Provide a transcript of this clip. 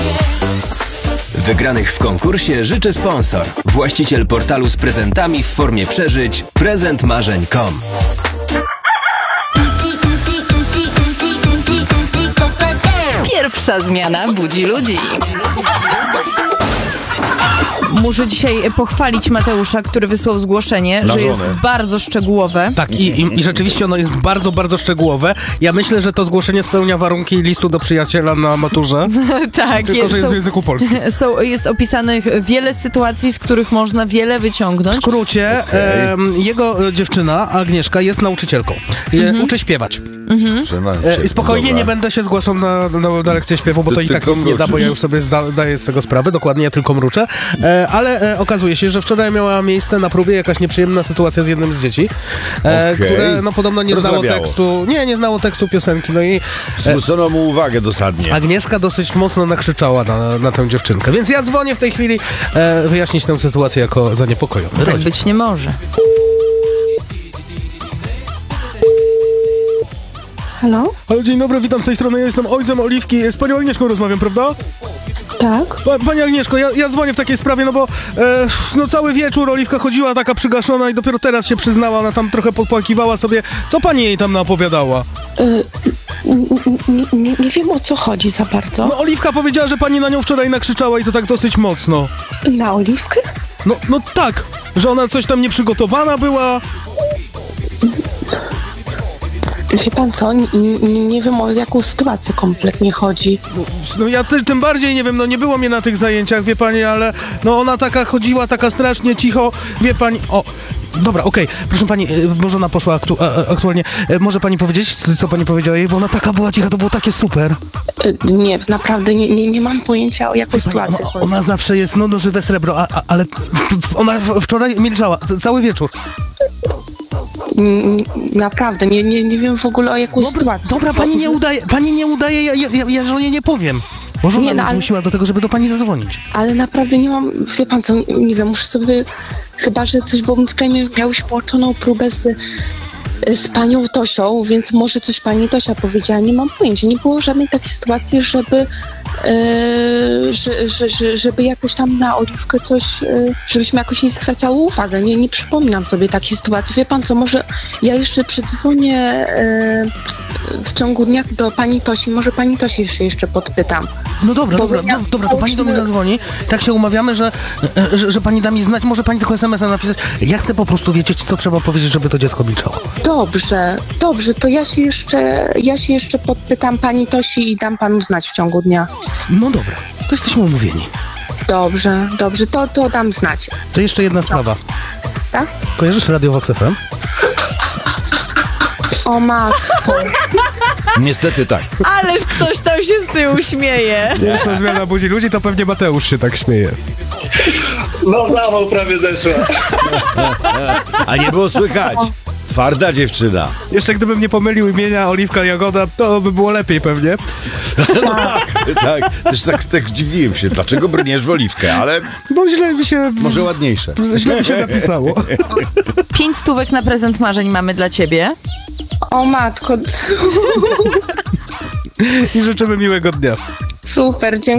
Wygranych w konkursie życzy sponsor. Właściciel portalu z prezentami w formie przeżyć prezentmarzeń.com. Pierwsza zmiana budzi ludzi. Muszę dzisiaj pochwalić Mateusza, który wysłał zgłoszenie, że jest bardzo szczegółowe. Tak, i rzeczywiście ono jest bardzo, bardzo szczegółowe. Ja myślę, że to zgłoszenie spełnia warunki listu do przyjaciela na maturze. Tak, tylko że jest w języku polskim. Jest opisanych wiele sytuacji, z których można wiele W wyciągnąć. skrócie, jego dziewczyna, Agnieszka, jest nauczycielką. Uczy śpiewać. I spokojnie, nie będę się zgłaszał na lekcję śpiewu, bo to i tak nic nie da, bo ja już sobie zdaję z tego sprawę. Dokładnie, ja tylko mruczę. Ale okazuje się, że wczoraj miała miejsce na próbie jakaś nieprzyjemna sytuacja z jednym z dzieci, które podobno nie znało tekstu. Nie znało tekstu piosenki. No i zwrócono mu uwagę dosadnie. Agnieszka dosyć mocno nakrzyczała na tę dziewczynkę. Więc ja dzwonię w tej chwili wyjaśnić tę sytuację jako zaniepokojony. Tak być nie może. Halo? Ale dzień dobry, witam z tej strony, ja jestem ojcem Oliwki. Z panią Agnieszką rozmawiam, prawda? Tak? Pani Agnieszko, ja dzwonię w takiej sprawie, no bo cały wieczór Oliwka chodziła taka przygaszona i dopiero teraz się przyznała, ona tam trochę podpłakiwała sobie. Co pani jej tam naopowiadała? Nie wiem, o co chodzi za bardzo. No Oliwka powiedziała, że pani na nią wczoraj nakrzyczała i to tak dosyć mocno. Na Oliwkę? No tak, że ona coś tam nieprzygotowana była. Wie pan co, nie wiem, o jaką sytuację kompletnie chodzi. No ja tym bardziej nie wiem, no nie było mnie na tych zajęciach, wie pani, ale no ona taka chodziła, taka strasznie cicho, wie pani, dobra, okej, proszę pani, może ona poszła aktualnie, może pani powiedzieć, co pani powiedziała jej, bo ona taka była cicha, to było takie super. Nie, naprawdę nie mam pojęcia, o jaką sytuację chodzi. Ona zawsze jest, no żywe srebro, ale ona wczoraj milczała, cały wieczór. Naprawdę, nie wiem w ogóle, o jaką sytuację. Dobra, pani nie udaje, ja żonie nie powiem. Może ona mnie zmusiła do tego, żeby do pani zadzwonić. Ale naprawdę nie mam, wie pan co, nie wiem, muszę sobie, chyba że coś, bo miałyśmy połączoną próbę z panią Tosią, więc może coś pani Tosia powiedziała, nie mam pojęcia. Nie było żadnej takiej sytuacji, żeby jakoś tam na Oliwkę coś, żebyśmy jakoś nie zwracały uwagę. Nie przypominam sobie takiej sytuacji. Wie pan co, może ja jeszcze przedzwonię w ciągu dnia do pani Tosi, może pani Tosi jeszcze podpytam. No dobra, to pani do mnie zadzwoni. Tak się umawiamy, że pani da mi znać, może pani tylko SMS-a napisać. Ja chcę po prostu wiedzieć, co trzeba powiedzieć, żeby to dziecko milczało. Dobrze, to ja się jeszcze podpytam pani Tosi i dam panu znać w ciągu dnia. No dobra, to jesteśmy umówieni. Dobrze, to dam znać. To jeszcze jedna sprawa. Tak? Kojarzysz Radio Vox FM? O matko. Niestety tak. Ależ ktoś tam się z tyłu śmieje. Pierwsza zmiana budzi ludzi, to pewnie Mateusz się tak śmieje. No zawał prawie zeszła. A nie było słychać. Twarda dziewczyna. Jeszcze gdybym nie pomylił imienia Oliwka Jagoda, to by było lepiej pewnie. No tak. Też tak dziwiłem się, dlaczego brniesz w Oliwkę, ale Bo źle mi się... może ładniejsze. Źle mi się napisało. 5 stówek na prezent marzeń mamy dla ciebie. O matko. I życzymy miłego dnia. Super, dziękuję.